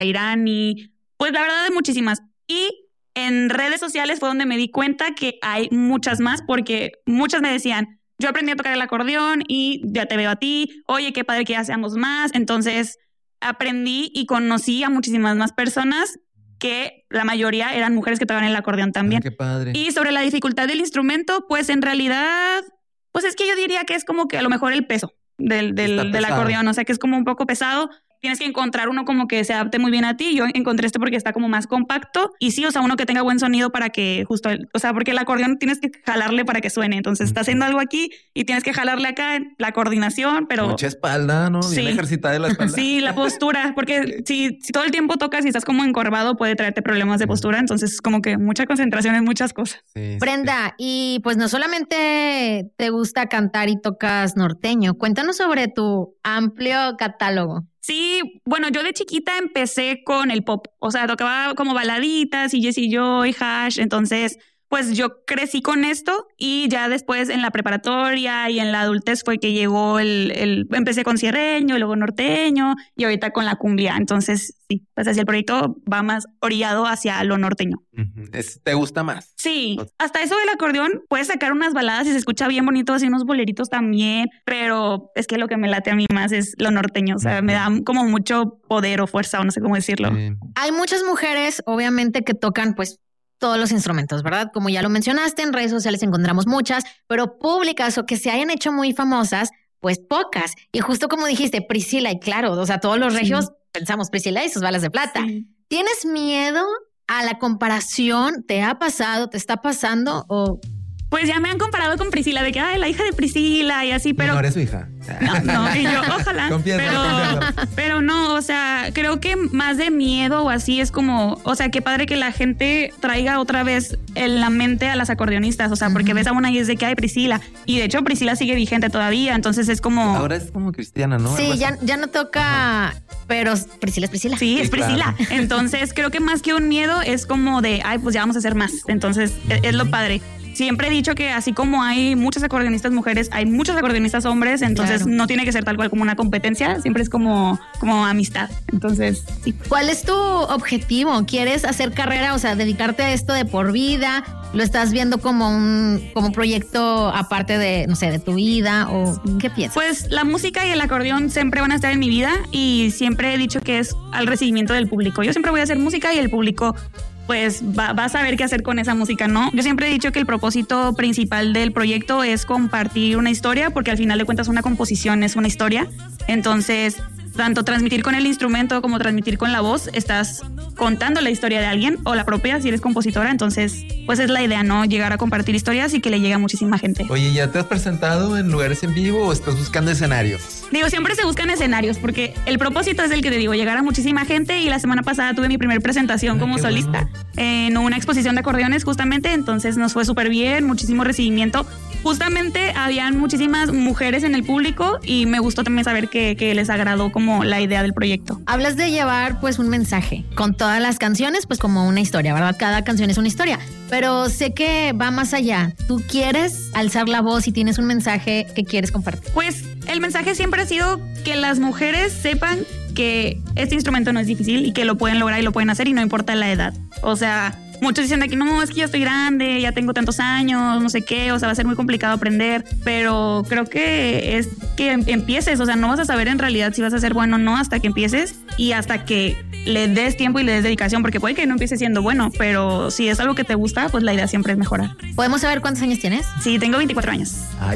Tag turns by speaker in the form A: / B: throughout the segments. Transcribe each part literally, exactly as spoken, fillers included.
A: Irani, pues la verdad de muchísimas. Y en redes sociales fue donde me di cuenta que hay muchas más, porque muchas me decían, yo aprendí a tocar el acordeón y ya te veo a ti, oye, qué padre que ya seamos más. Entonces aprendí y conocí a muchísimas más personas, que la mayoría eran mujeres que tocaban el acordeón también.
B: Ah, qué padre.
A: Y sobre la dificultad del instrumento, pues en realidad, pues es que yo diría que es como que a lo mejor el peso del, del, del acordeón, o sea que es como un poco pesado. Tienes que encontrar uno como que se adapte muy bien a ti. Yo encontré este porque está como más compacto. Y sí, o sea, uno que tenga buen sonido para que justo... El, o sea, porque el acordeón tienes que jalarle para que suene. Entonces, está haciendo algo aquí y tienes que jalarle acá, la coordinación, pero...
B: Mucha espalda, ¿no? Bien
A: sí.
B: ejercitada de la espalda.
A: Sí, la postura. Porque si, si todo el tiempo tocas y estás como encorvado, puede traerte problemas de postura. Entonces, como que mucha concentración en muchas cosas.
C: Sí, Brenda, sí. Y pues no solamente te gusta cantar y tocas norteño. Cuéntanos sobre tu amplio catálogo.
A: Sí, bueno, yo de chiquita empecé con el pop, o sea, tocaba como baladitas y Jessie Joy, Hash, entonces pues yo crecí con esto y ya después en la preparatoria y en la adultez fue que llegó el, el empecé con sierreño y luego norteño y ahorita con la cumbia, entonces sí, pues así el proyecto va más orillado hacia lo norteño.
B: Uh-huh. Es, ¿te gusta más?
A: Sí, hasta eso del acordeón puedes sacar unas baladas y se escucha bien bonito, así unos boleritos también, pero es que lo que me late a mí más es lo norteño, o sea, uh-huh. me da como mucho poder o fuerza o no sé cómo decirlo.
C: Sí. Hay muchas mujeres, obviamente, que tocan pues todos los instrumentos, ¿verdad? Como ya lo mencionaste, en redes sociales encontramos muchas, pero públicas o que se hayan hecho muy famosas, pues pocas. Y justo como dijiste, Priscila, y claro, o sea, todos los regios sí. pensamos Priscila y sus balas de plata. Sí. ¿Tienes miedo a la comparación? ¿Te ha pasado? ¿Te está pasando? ¿O...?
A: Pues ya me han comparado con Priscila, de que, ay, la hija de Priscila y así, pero...
B: No eres su hija.
A: No, no, y yo, ojalá.
B: Confiesa,
A: pero,
B: confiesa.
A: pero no, o sea, creo que más de miedo o así es como, o sea, qué padre que la gente traiga otra vez en la mente a las acordeonistas, o sea, uh-huh. porque ves a una y es de que hay Priscila, y de hecho Priscila sigue vigente todavía, entonces es como...
B: Ahora es como cristiana, ¿no?
C: Sí, ya, ya no toca, pero Priscila es Priscila.
A: Sí, es
B: sí,
A: Priscila.
B: Claro.
A: Entonces creo que más que un miedo es como de, ay, pues ya vamos a hacer más, entonces uh-huh. es, es lo padre. Siempre he dicho que así como hay muchas acordeonistas mujeres, hay muchos acordeonistas hombres, entonces claro. no tiene que ser tal cual como una competencia, siempre es como, como amistad. Entonces, sí.
C: ¿Cuál es tu objetivo? ¿Quieres hacer carrera, o sea, dedicarte a esto de por vida? ¿Lo estás viendo como un como proyecto aparte de, no sé, de tu vida? ¿O qué piensas?
A: Pues la música y el acordeón siempre van a estar en mi vida y siempre he dicho que es al recibimiento del público. Yo siempre voy a hacer música y el público... pues va, va a saber qué hacer con esa música, ¿no? Yo siempre he dicho que el propósito principal del proyecto es compartir una historia, porque al final de cuentas una composición es una historia. Entonces, tanto transmitir con el instrumento como transmitir con la voz, estás contando la historia de alguien o la propia si eres compositora. Entonces, pues es la idea, ¿no? Llegar a compartir historias y que le llegue a muchísima gente.
B: Oye, ¿ya te has presentado en lugares en vivo o estás buscando escenarios?
A: Digo, siempre se buscan escenarios porque el propósito es el que te digo, llegar a muchísima gente, y la semana pasada tuve mi primer presentación como Ay, solista bueno. en una exposición de acordeones justamente, entonces nos fue súper bien, muchísimo recibimiento. Justamente habían muchísimas mujeres en el público y me gustó también saber que, que les agradó como la idea del proyecto.
C: Hablas de llevar pues un mensaje con todas las canciones, pues como una historia, ¿verdad? Cada canción es una historia, pero sé que va más allá. ¿Tú quieres alzar la voz y tienes un mensaje que quieres compartir?
A: Pues el mensaje siempre ha sido que las mujeres sepan que este instrumento no es difícil y que lo pueden lograr y lo pueden hacer y no importa la edad. O sea, muchos dicen de que no, es que ya estoy grande, ya tengo tantos años, no sé qué, o sea, va a ser muy complicado aprender, pero creo que es que empieces, o sea, no vas a saber en realidad si vas a ser bueno o no hasta que empieces y hasta que le des tiempo y le des dedicación, porque puede que no empieces siendo bueno, pero si es algo que te gusta, pues la idea siempre es mejorar.
C: ¿Podemos saber cuántos años tienes?
A: Sí, tengo veinticuatro años.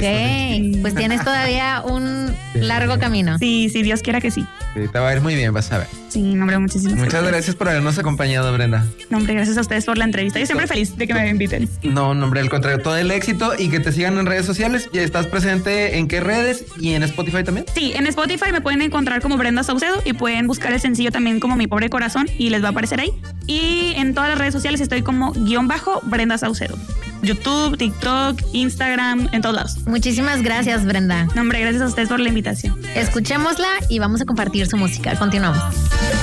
C: Ay, ok, pues tienes todavía un largo camino.
A: Sí, si Dios quiera que sí.
B: Sí, te va a ir muy bien, vas a ver.
A: Sí, no, hombre, muchísimas
B: Muchas
A: gracias.
B: gracias por habernos acompañado, Brenda.
A: No, hombre, gracias a ustedes por la entrevista. Yo siempre feliz de que me inviten.
B: No, no, hombre, al contrario, todo el éxito y que te sigan en redes sociales. ¿Y estás presente en qué redes? ¿Y en Spotify también?
A: Sí, en Spotify me pueden encontrar como Brenda Saucedo y pueden buscar el sencillo también como Mi Pobre Corazón y les va a aparecer ahí. Y en todas las redes sociales estoy como guión bajo Brenda Saucedo. YouTube, TikTok, Instagram, en todos lados.
C: Muchísimas gracias, Brenda.
A: No, hombre, gracias a ustedes por la invitación.
C: Escuchémosla y vamos a compartir su música. Continuamos.